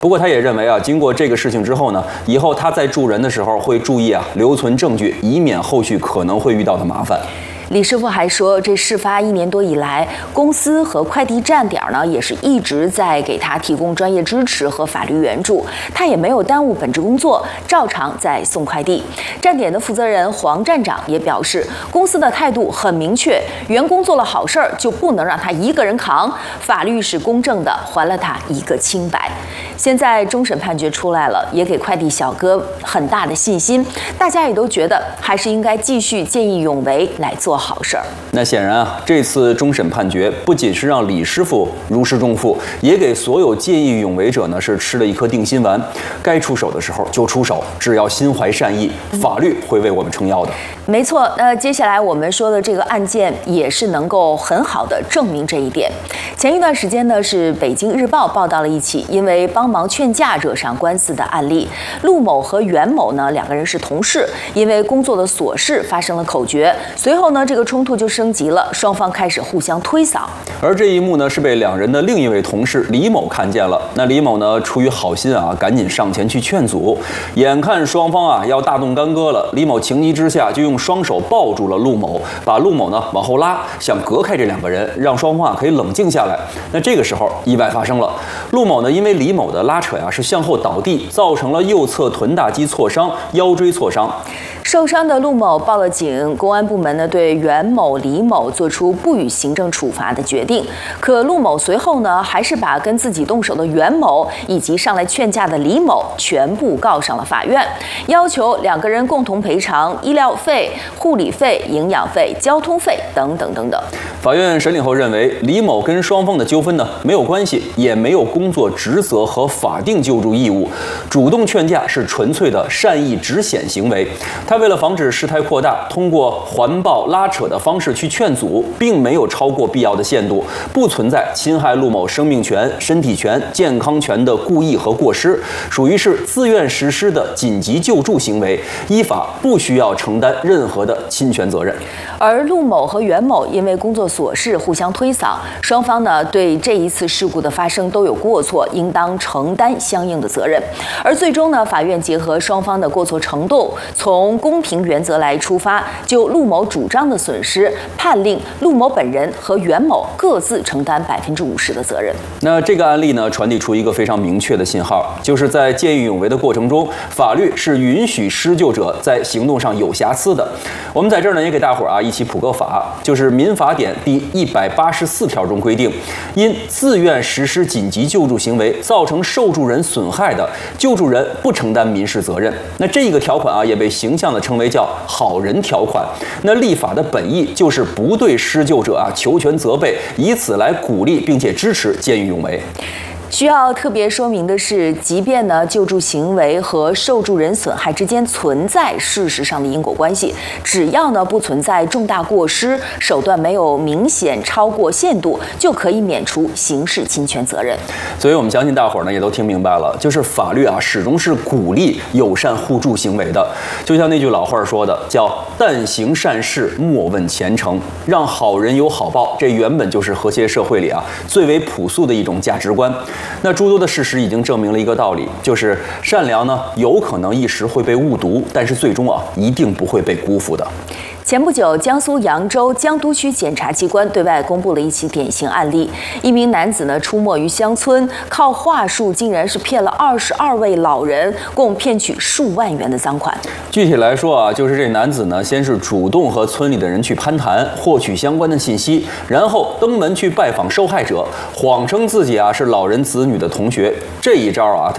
不过他也认为啊，经过这个事情之后呢，以后他在助人的时候会注意啊，留存证据，以免后续可能会遇到的麻烦。 李师傅还说，这事发1年多以来，公司和快递站点呢也是一直在给他提供专业支持和法律援助，他也没有耽误本职工作，照常在送快递。站点的负责人黄站长也表示，公司的态度很明确，员工做了好事儿就不能让他一个人扛，法律是公正的，还了他一个清白。现在终审判决出来了，也给快递小哥很大的信心，大家也都觉得还是应该继续见义勇为来做好事儿。 那显然啊，这次终审判决不仅是让李师傅如释重负，也给所有见义勇为者呢是吃了一颗定心丸。该出手的时候就出手，只要心怀善意，法律会为我们撑腰的。 没错，接下来我们说的这个案件也是能够很好的证明这一点。前一段时间呢，是北京日报报道了一起因为帮忙劝架惹上官司的案例。陆某和袁某呢2个人是同事，因为工作的琐事发生了口角，随后呢这个冲突就升级了，双方开始互相推搡。 而这一幕呢是被2人的另一位同事李某看见了。那李某呢出于好心啊，赶紧上前去劝阻。眼看双方啊要大动干戈了，李某情急之下就用双手抱住了陆某，把陆某呢往后拉，想隔开这2个人，让双方啊可以冷静下来。那这个时候意外发生了，陆某呢因为李某的拉扯呀是向后倒地，造成了右侧臀大肌挫伤、腰椎挫伤。 受伤的陆某报了警，公安部门呢对袁某、李某做出不予行政处罚的决定。可陆某随后呢还是把跟自己动手的袁某以及上来劝架的李某全部告上了法院，要求2个人共同赔偿医疗费、护理费、营养费、交通费等等等等。 法院审理后认为，李某跟双方的纠纷呢没有关系，也没有工作职责和法定救助义务，主动劝架是纯粹的善意止险行为。他为了防止事态扩大，通过环抱拉扯的方式去劝阻，并没有超过必要的限度，不存在侵害陆某生命权、身体权、健康权的故意和过失，属于是自愿实施的紧急救助行为，依法不需要承担任何的侵权责任。 而陆某和袁某因为工作琐事互相推搡，双方呢对这一次事故的发生都有过错，应当承担相应的责任。而最终呢，法院结合双方的过错程度，从公平原则来出发，就陆某主张的损失，判令陆某本人和袁某各自承担50%的责任。 那这个案例呢，传递出一个非常明确的信号，就是在见义勇为的过程中，法律是允许施救者在行动上有瑕疵的。我们在这儿呢，也给大伙儿一起普个法，就是民法典第184条中规定，因自愿实施紧急救助行为造成受助人损害的，救助人不承担民事责任。那这个条款也被形象地称为叫好人条款。那立法的本意就是不对施救者求全责备，以此来鼓励并且支持见义勇为。 需要特别说明的是，即便呢救助行为和受助人损害之间存在事实上的因果关系，只要呢不存在重大过失，手段没有明显超过限度，就可以免除刑事侵权责任。 所以我们相信大伙儿呢也都听明白了，就是法律始终是鼓励友善互助行为的。就像那句老话说的，叫但行善事，莫问前程，让好人有好报。这原本就是和谐社会里最为朴素的一种价值观。那诸多的事实已经证明了一个道理，就是善良呢有可能一时会被误读，但是最终一定不会被辜负的。 前不久，江苏扬州江都区检察机关对外公布了一起典型案例：一名男子呢出没于乡村，靠话术竟然是骗了22位老人，共骗取数万元的赃款。 具体来说就是这男子呢，先是主动和村里的人去攀谈，获取相关的信息，然后登门去拜访受害者，谎称自己是老人子女的同学。这一招他